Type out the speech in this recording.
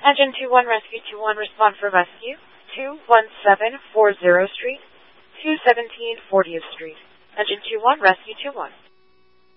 Engine 21, Rescue 21, respond for rescue. 21740 Street, 217 40th Street. Engine 21, Rescue 21.